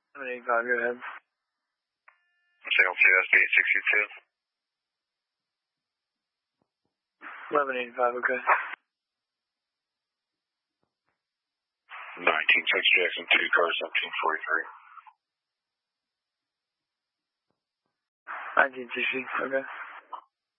785, go ahead. Signal 2, SB 1185, okay. 196 Jackson 2, car 1743. 1960, okay.